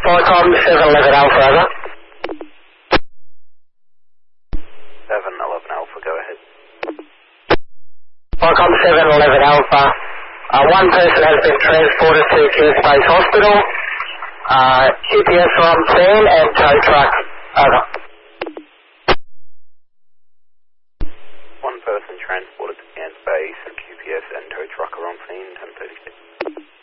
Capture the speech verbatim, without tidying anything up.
Qualcomm seven eleven Alpha, over. seven eleven Alpha, go ahead. Qualcomm seven eleven Alpha. Uh, one person has been transported to Gearspace Hospital. Uh, Q P S on scene and tow truck, over. One person transported to Gearspace, Q P S and tow truck are on scene, ten thirty-six.